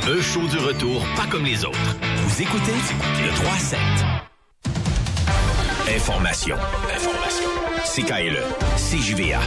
Un show du retour pas comme les autres. Vous écoutez le 3-7. Information. CKLE, CJVA.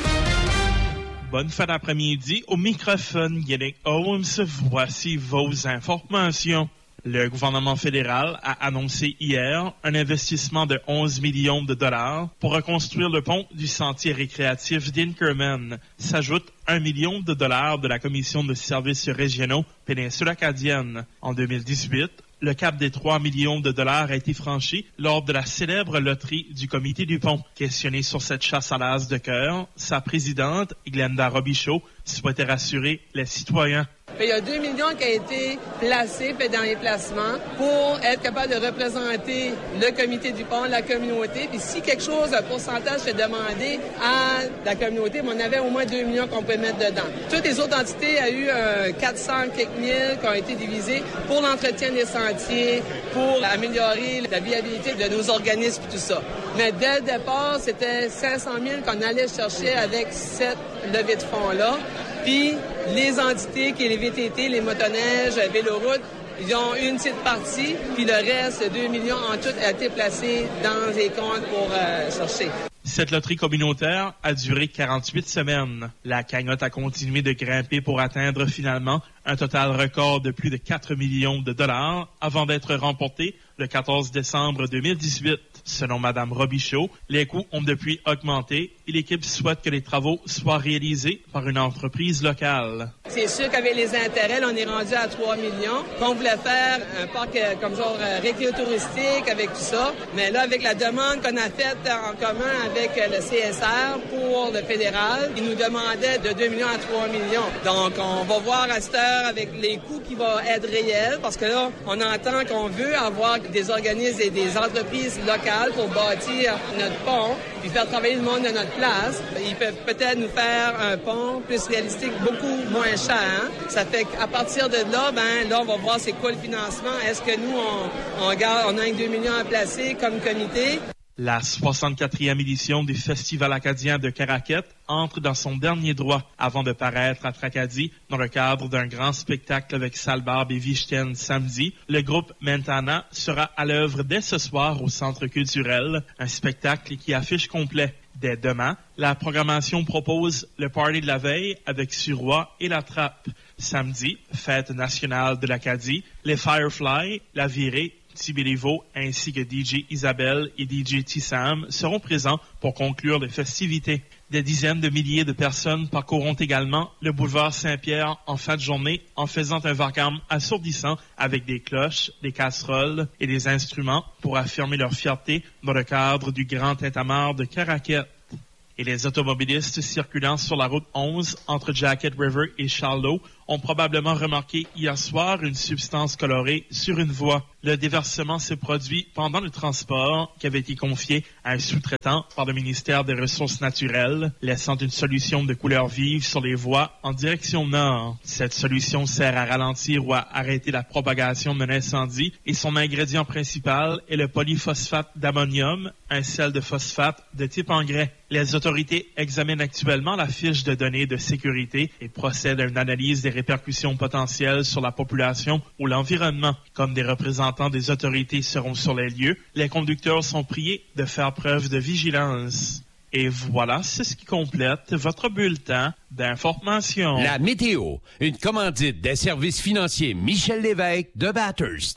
Bonne fin d'après-midi. Au microphone, Yannick Holmes. Voici vos informations. Le gouvernement fédéral a annoncé hier un investissement de 11 millions de dollars pour reconstruire le pont du sentier récréatif d'Inkerman. S'ajoute 1 million de dollars de la Commission de services régionaux péninsule acadienne. En 2018, le cap des 3 millions de dollars a été franchi lors de la célèbre loterie du comité du pont. Questionnée sur cette chasse à l'as de cœur, sa présidente, Glenda Robichaud, souhaitait rassurer les citoyens. Il y a 2 millions qui ont été placés dans les placements pour être capable de représenter le comité du pont, la communauté. Puis si quelque chose, un pourcentage est demandé à la communauté, on avait au moins 2 millions qu'on peut mettre dedans. Toutes les autres entités ont eu 400 quelques mille qui ont été divisés pour l'entretien des sentiers, pour améliorer la viabilité de nos organismes et tout ça. Mais dès le départ, c'était 500 000 qu'on allait chercher avec cette levée de fonds-là. Puis les entités qui est les VTT, les motoneiges, Véloroute, ils ont une petite partie, puis le reste, 2 millions en tout, a été placé dans les comptes pour chercher. Cette loterie communautaire a duré 48 semaines. La cagnotte a continué de grimper pour atteindre finalement un total record de plus de 4 millions de dollars avant d'être remportée le 14 décembre 2018. Selon Mme Robichaud, les coûts ont depuis augmenté et l'équipe souhaite que les travaux soient réalisés par une entreprise locale. C'est sûr qu'avec les intérêts, là, on est rendu à 3 millions. Qu'on voulait faire un parc comme genre récréo-touristique avec tout ça. Mais là, avec la demande qu'on a faite en commun avec le CSR pour le fédéral, ils nous demandaient de 2 millions à 3 millions. Donc, on va voir à cette heure avec les coûts qui vont être réels parce que là, on entend qu'on veut avoir des organismes et des entreprises locales pour bâtir notre pont puis faire travailler le monde de notre place. Ils peuvent peut-être nous faire un pont plus réalistique, beaucoup moins cher. Hein? Ça fait qu'à partir de là, là, on va voir c'est quoi le financement. Est-ce que nous, on a 2 millions à placer comme comité? La 64e édition du Festival acadien de Caraquet entre dans son dernier droit avant de paraître à Tracadie dans le cadre d'un grand spectacle avec Salbarbe et Vichten samedi. Le groupe Mentana sera à l'œuvre dès ce soir au Centre culturel, un spectacle qui affiche complet. Dès demain, la programmation propose le party de la veille avec Suroît et La Trappe. Samedi, fête nationale de l'Acadie, les Firefly, La Virée, Tibéliveau ainsi que DJ Isabelle et DJ Tissam seront présents pour conclure les festivités. Des dizaines de milliers de personnes parcourront également le boulevard Saint-Pierre en fin de journée en faisant un vacarme assourdissant avec des cloches, des casseroles et des instruments pour affirmer leur fierté dans le cadre du grand tintamarre de Caraquet. Et les automobilistes circulant sur la route 11 entre Jacket River et Charlot ont probablement remarqué hier soir une substance colorée sur une voie. Le déversement s'est produit pendant le transport qui avait été confié à un sous-traitant par le ministère des Ressources naturelles, laissant une solution de couleur vive sur les voies en direction nord. Cette solution sert à ralentir ou à arrêter la propagation d'un incendie et son ingrédient principal est le polyphosphate d'ammonium, un sel de phosphate de type engrais. Les autorités examinent actuellement la fiche de données de sécurité et procèdent à une analyse des répercussions potentielles sur la population ou l'environnement. Comme des représentants des autorités seront sur les lieux, les conducteurs sont priés de faire preuve de vigilance. Et voilà, c'est ce qui complète votre bulletin d'information. La météo, une commandite des services financiers Michel Lévesque de Bathurst.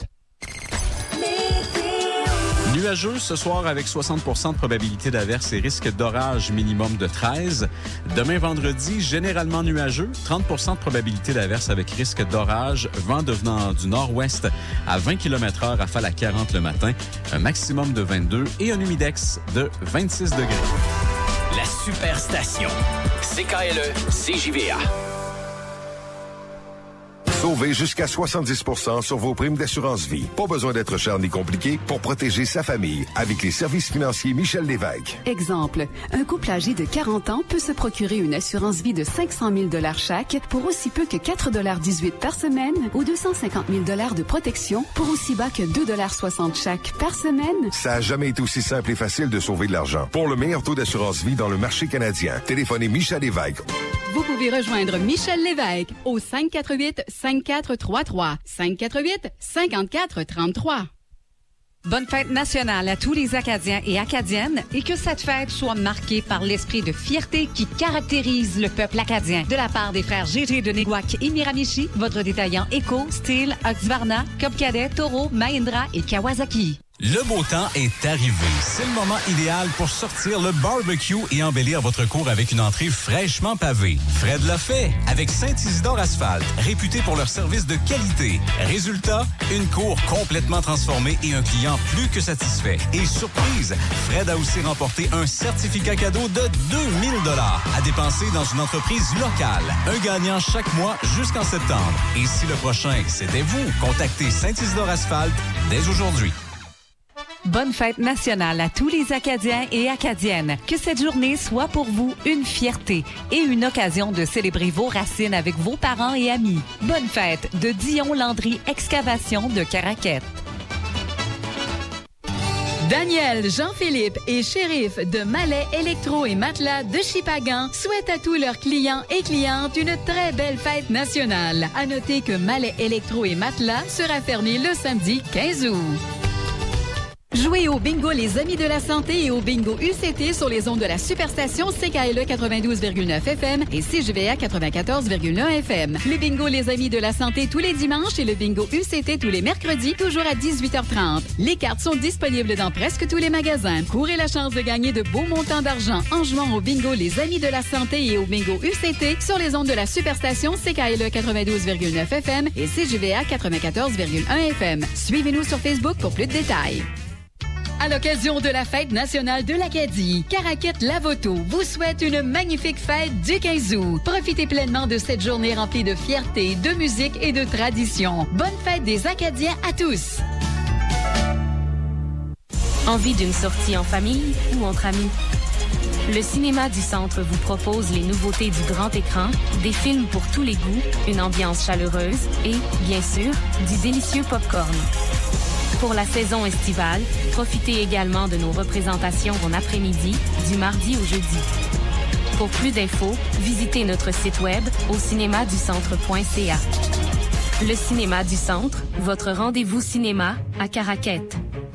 Nuageux ce soir avec 60% de probabilité d'averse et risque d'orage minimum de 13. Demain vendredi, généralement nuageux, 30% de probabilité d'averse avec risque d'orage, vent devenant du nord-ouest à 20 km/h, rafale à 40 le matin, un maximum de 22 et un humidex de 26 degrés. La Superstation. CKLE, CJVA. Sauvez jusqu'à 70% sur vos primes d'assurance vie. Pas besoin d'être cher ni compliqué pour protéger sa famille avec les services financiers Michel Lévesque. Exemple, un couple âgé de 40 ans peut se procurer une assurance vie de 500 000 $ chaque pour aussi peu que 4,18 $ par semaine ou 250 000 $ de protection pour aussi bas que 2,60 $ chaque par semaine. Ça a jamais été aussi simple et facile de sauver de l'argent. Pour le meilleur taux d'assurance vie dans le marché canadien, téléphonez Michel Lévesque. vous pouvez rejoindre Michel Lévesque au 548-5433. 548-5433. Bonne fête nationale à tous les Acadiens et Acadiennes et que cette fête soit marquée par l'esprit de fierté qui caractérise le peuple acadien. De la part des frères GG de Neguac et Miramichi, votre détaillant Eco, Steel, Husqvarna, Cub Cadet, Toro, Mahindra et Kawasaki. Le beau temps est arrivé. C'est le moment idéal pour sortir le barbecue et embellir votre cour avec une entrée fraîchement pavée. Fred l'a fait avec Saint-Isidore Asphalte, réputé pour leur service de qualité. Résultat, une cour complètement transformée et un client plus que satisfait. Et surprise, Fred a aussi remporté un certificat cadeau de 2000 $ à dépenser dans une entreprise locale. Un gagnant chaque mois jusqu'en septembre. Et si le prochain, c'était vous, contactez Saint-Isidore Asphalte dès aujourd'hui. Bonne fête nationale à tous les Acadiens et Acadiennes. Que cette journée soit pour vous une fierté et une occasion de célébrer vos racines avec vos parents et amis. Bonne fête de Dion Landry Excavation de Caraquette. Daniel, Jean-Philippe et Shérif de Malais Électro et Matelas de Chipagan souhaitent à tous leurs clients et clientes une très belle fête nationale. À noter que Malais Électro et Matelas sera fermé le samedi 15 août. Jouez au bingo Les Amis de la Santé et au bingo UCT sur les ondes de la Superstation CKLE 92,9 FM et CJVA 94,1 FM. Le bingo Les Amis de la Santé tous les dimanches et le bingo UCT tous les mercredis, toujours à 18h30. Les cartes sont disponibles dans presque tous les magasins. Courez la chance de gagner de beaux montants d'argent en jouant au bingo Les Amis de la Santé et au bingo UCT sur les ondes de la Superstation CKLE 92,9 FM et CJVA 94,1 FM. Suivez-nous sur Facebook pour plus de détails. À l'occasion de la fête nationale de l'Acadie, Caraquette Lavoto vous souhaite une magnifique fête du 15 août. Profitez pleinement de cette journée remplie de fierté, de musique et de tradition. Bonne fête des Acadiens à tous! Envie d'une sortie en famille ou entre amis? Le Cinéma du Centre vous propose les nouveautés du grand écran, des films pour tous les goûts, une ambiance chaleureuse et, bien sûr, du délicieux popcorn. Pour la saison estivale, profitez également de nos représentations en après-midi, du mardi au jeudi. Pour plus d'infos, visitez notre site web au cinémaducentre.ca. Le Cinéma du Centre, votre rendez-vous cinéma à Caraquette.